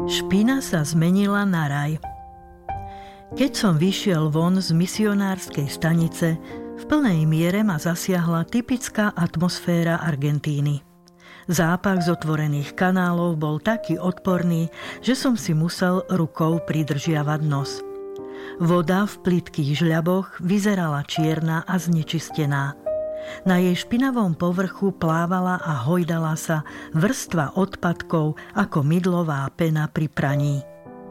Špina sa zmenila na raj. Keď som vyšiel von z misionárskej stanice, v plnej miere ma zasiahla typická atmosféra Argentíny. Zápach z otvorených kanálov bol taký odporný, že som si musel rukou pridržiavať nos. Voda v plytkých žľaboch vyzerala čierna a znečistená. Na jej špinavom povrchu plávala a hojdala sa vrstva odpadkov ako mydlová pena pri praní.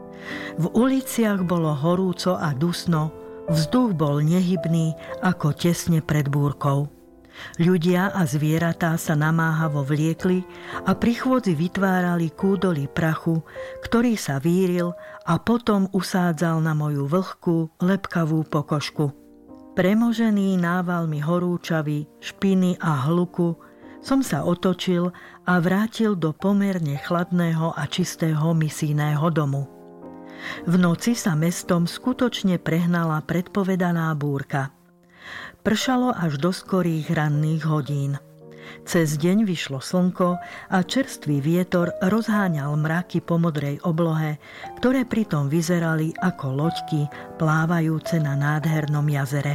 V uliciach bolo horúco a dusno, vzduch bol nehybný ako tesne pred búrkou. Ľudia a zvieratá sa namáhavo vliekli a pri chôdzi vytvárali kúdoly prachu, ktorý sa víril a potom usádzal na moju vlhkú, lepkavú pokožku. Premožený návalmi horúčavy, špiny a hluku som sa otočil a vrátil do pomerne chladného a čistého misijného domu. V noci sa mestom skutočne prehnala predpovedaná búrka. Pršalo až do skorých ranných hodín. Cez deň vyšlo slnko a čerstvý vietor rozháňal mraky po modrej oblohe, ktoré pritom vyzerali ako loďky plávajúce na nádhernom jazere.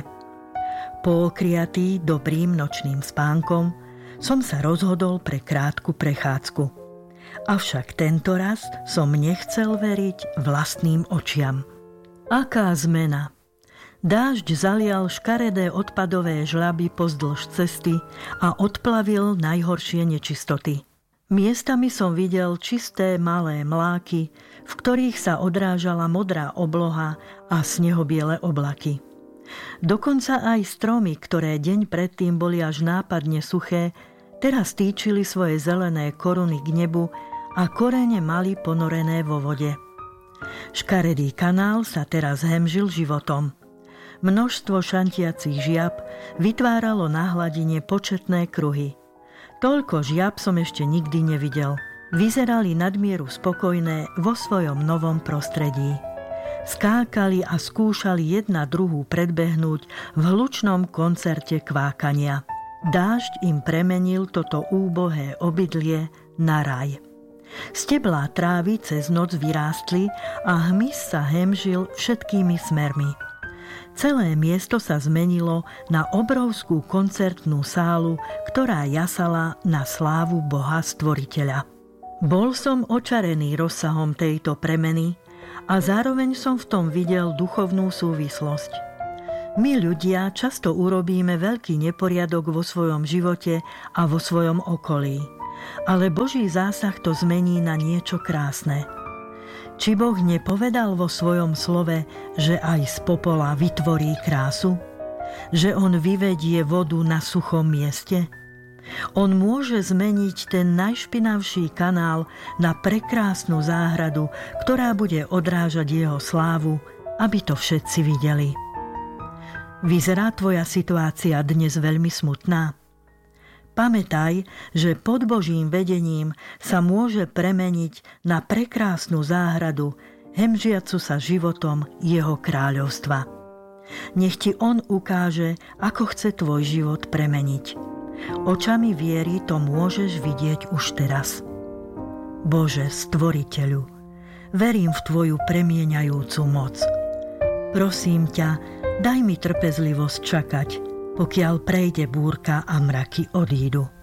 Pookriatý dobrým nočným spánkom som sa rozhodol pre krátku prechádzku. Avšak tento raz som nechcel veriť vlastným očiam. Aká zmena! Dážď zalial škaredé odpadové žľaby pozdĺž cesty a odplavil najhoršie nečistoty. Miestami som videl čisté malé mláky, v ktorých sa odrážala modrá obloha a snehobiele oblaky. Dokonca aj stromy, ktoré deň predtým boli až nápadne suché, teraz týčili svoje zelené koruny k nebu a korene mali ponorené vo vode. Škaredý kanál sa teraz hemžil životom. Množstvo šantiacich žiab vytváralo na hladine početné kruhy. Toľko žiab som ešte nikdy nevidel. Vyzerali nadmieru spokojné vo svojom novom prostredí. Skákali a skúšali jedna druhú predbehnúť v hlučnom koncerte kvákania. Dážď im premenil toto úbohé obydlie na raj. Steblá trávy cez noc vyrástli a hmyz sa hemžil všetkými smermi. Celé miesto sa zmenilo na obrovskú koncertnú sálu, ktorá jasala na slávu Boha Stvoriteľa. Bol som očarený rozsahom tejto premeny a zároveň som v tom videl duchovnú súvislosť. My ľudia často urobíme veľký neporiadok vo svojom živote a vo svojom okolí. Ale Boží zásah to zmení na niečo krásne. Či Boh nepovedal vo svojom slove, že aj z popola vytvorí krásu? Že on vyvedie vodu na suchom mieste? On môže zmeniť ten najšpinavší kanál na prekrásnu záhradu, ktorá bude odrážať jeho slávu, aby to všetci videli. Vyzerá tvoja situácia dnes veľmi smutná? Pamätaj, že pod Božím vedením sa môže premeniť na prekrásnu záhradu, hemžiacu sa životom jeho kráľovstva. Nech ti on ukáže, ako chce tvoj život premeniť. Očami viery to môžeš vidieť už teraz. Bože, Stvoriteľu, verím v Tvoju premieňajúcu moc. Prosím ťa, daj mi trpezlivosť čakať, pokiaľ prejde búrka a mraky odídu.